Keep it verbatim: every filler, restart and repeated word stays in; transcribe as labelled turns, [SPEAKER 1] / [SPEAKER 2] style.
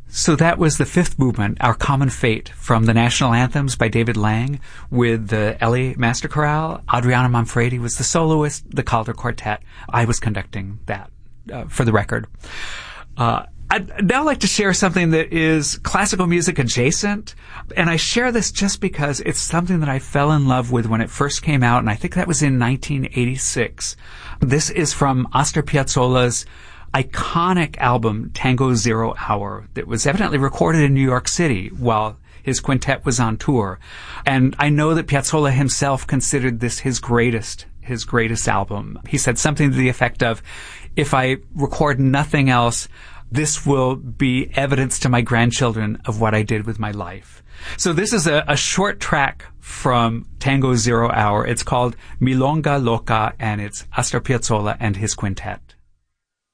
[SPEAKER 1] So that was the fifth movement, Our Common Fate, from the National Anthems by David Lang with the Ellie Master Chorale. Adriano Manfredi was the soloist, the Calder Quartet. I was conducting that, uh, for the record. Uh, I'd now like to share something that is classical music adjacent, and I share this just because it's something that I fell in love with when it first came out, and I think that was in nineteen eighty-six. This is from Astor Piazzolla's iconic album, Tango Zero Hour, that was evidently recorded in New York City while his quintet was on tour. And I know that Piazzolla himself considered this his greatest, his greatest album. He said something to the effect of, if I record nothing else, this will be evidence to my grandchildren of what I did with my life. So this is a, a short track from Tango Zero Hour. It's called Milonga Loca, and it's Astor Piazzolla and his quintet.